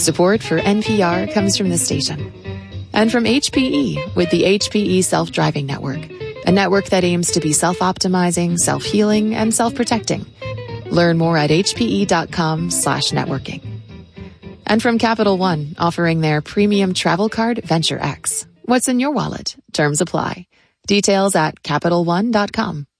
Support for NPR comes from this station. And from HPE with the HPE Self-Driving Network, a network that aims to be self-optimizing, self-healing, and self-protecting. Learn more at hpe.com/networking. And from Capital One, offering their premium travel card Venture X. What's in your wallet? Terms apply. Details at CapitalOne.com.